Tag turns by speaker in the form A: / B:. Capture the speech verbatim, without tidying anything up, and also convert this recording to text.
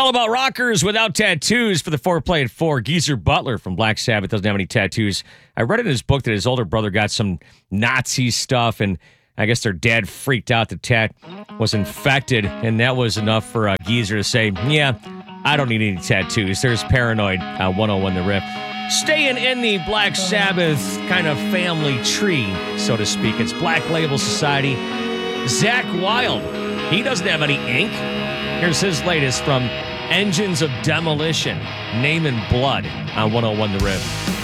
A: all about rockers without tattoos for the Foreplay at four. Geezer Butler from Black Sabbath doesn't have any tattoos. I read in his book that his older brother got some Nazi stuff, and I guess their dad freaked out that Tat was infected, and that was enough for uh, Geezer to say, yeah, I don't need any tattoos. There's Paranoid, uh, one oh one The Riff. Staying in the Black Sabbath kind of family tree, so to speak. It's Black Label Society. Zakk Wylde, he doesn't have any ink. Here's his latest from Engines of Demolition, Name in Blood on one oh one The Riff.